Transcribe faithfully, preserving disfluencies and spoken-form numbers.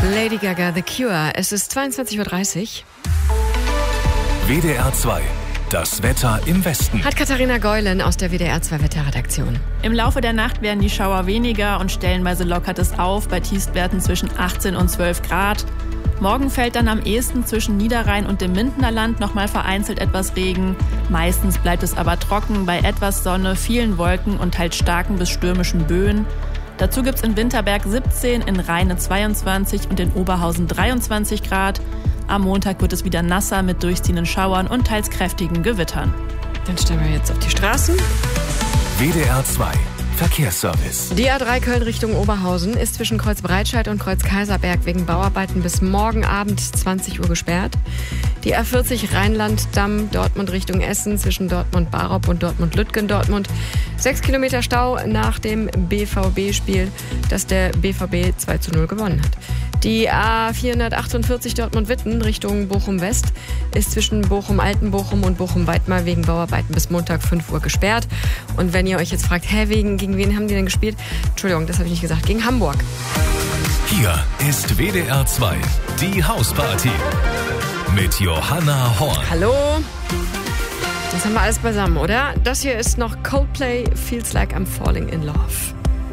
Lady Gaga, The Cure. Es ist zweiundzwanzig Uhr dreißig. W D R zwei. Das Wetter im Westen. Hat Katharina Geulen aus der W D R zwei Wetterredaktion. Im Laufe der Nacht werden die Schauer weniger und stellenweise lockert es auf bei Tiefstwerten zwischen achtzehn und zwölf Grad. Morgen fällt dann am ehesten zwischen Niederrhein und dem Mindener Land nochmal vereinzelt etwas Regen. Meistens bleibt es aber trocken bei etwas Sonne, vielen Wolken und teils starken bis stürmischen Böen. Dazu gibt es in Winterberg siebzehn, in Rheine zweiundzwanzig und in Oberhausen dreiundzwanzig Grad. Am Montag wird es wieder nasser mit durchziehenden Schauern und teils kräftigen Gewittern. Dann stellen wir jetzt auf die Straßen. W D R zwei. Verkehrsservice. Die A drei Köln Richtung Oberhausen ist zwischen Kreuz Breitscheid und Kreuz Kaiserberg wegen Bauarbeiten bis morgen Abend zwanzig Uhr gesperrt. Die A vierzig Rheinland-Damm Dortmund Richtung Essen zwischen Dortmund-Barop und Dortmund-Lütgendortmund. Sechs Kilometer Stau nach dem B V B-Spiel, das der B V B zwei zu null gewonnen hat. Die A vierhundertachtundvierzig Dortmund-Witten Richtung Bochum-West ist zwischen Bochum-Altenbochum und Bochum-Weidmar wegen Bauarbeiten bis Montag fünf Uhr gesperrt. Und wenn ihr euch jetzt fragt, hä, wegen, gegen wen haben die denn gespielt? Entschuldigung, das habe ich nicht gesagt, gegen Hamburg. Hier ist W D R zwei, die Hausparty mit Johanna Horn. Hallo. Das haben wir alles beisammen, oder? Das hier ist noch Coldplay, Feels Like I'm Falling in Love.